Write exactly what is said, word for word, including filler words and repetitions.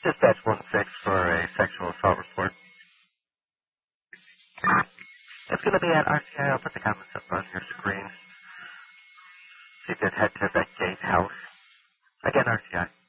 Dispatch one six for a sexual assault report. It's going to be at R C I. I'll put the comments up on your screen. So you just head to the gatehouse. Again, R C I.